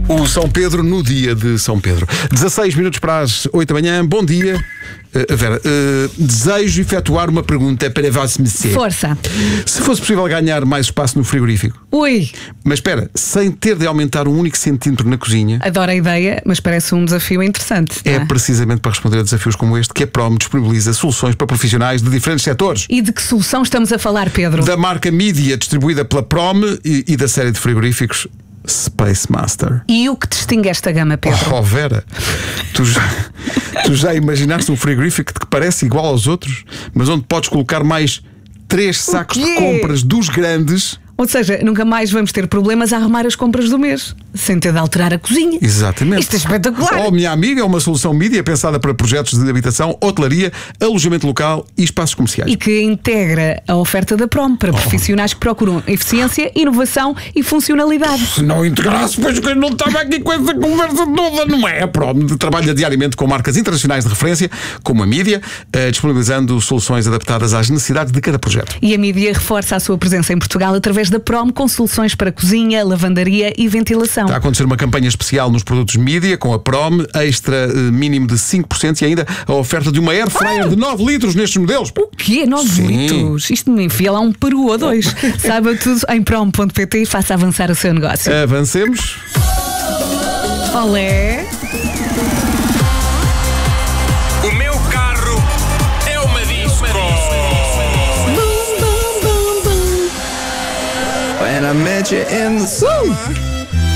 O São Pedro no dia de São Pedro. 16 minutos para as 8 da manhã. Bom dia. Vera, desejo efetuar uma pergunta para Vossa Mercê. Força. Se fosse possível ganhar mais espaço no frigorífico. Ui. Mas espera, sem ter de aumentar um único centímetro na cozinha. Adoro a ideia, mas parece um desafio interessante. É precisamente para responder a desafios como este que a Prom disponibiliza soluções para profissionais de diferentes setores. E de que solução estamos a falar, Pedro? Da marca Mídia, distribuída pela Prom, e da série de frigoríficos Space Master. E o que distingue esta gama, Pedro? Oh, Vera, tu já imaginaste um frigorífico que parece igual aos outros, mas onde podes colocar mais 3 sacos de compras dos grandes? Ou seja, nunca mais vamos ter problemas a arrumar as compras do mês, sem ter de alterar a cozinha. Exatamente. Isto é espetacular. Oh, minha amiga, é uma solução mídia pensada para projetos de habitação, hotelaria, alojamento local e espaços comerciais. E que integra a oferta da Prom para profissionais que procuram eficiência, inovação e funcionalidade. Se não integrasse, pois que eu não estava aqui com essa conversa toda, não é? A Prom trabalha diariamente com marcas internacionais de referência, como a Mídia, disponibilizando soluções adaptadas às necessidades de cada projeto. E a Mídia reforça a sua presença em Portugal através da Prom, com soluções para cozinha, lavandaria e ventilação. Está a acontecer uma campanha especial nos produtos Mídia com a Prom, extra mínimo de 5% e ainda a oferta de uma Air Fryer de 9 litros nestes modelos. O quê? 9 litros? Isto me enfia lá um peru ou dois. Saiba tudo em prom.pt e faça avançar o seu negócio. Avancemos. Olé! O meu carro é uma disco. When I met you in the summer.